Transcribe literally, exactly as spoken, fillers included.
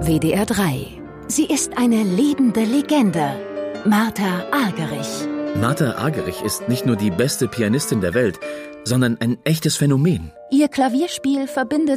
W D R drei. Sie ist eine lebende Legende. Martha Argerich. Martha Argerich ist nicht nur die beste Pianistin der Welt, sondern ein echtes Phänomen. Ihr Klavierspiel verbindet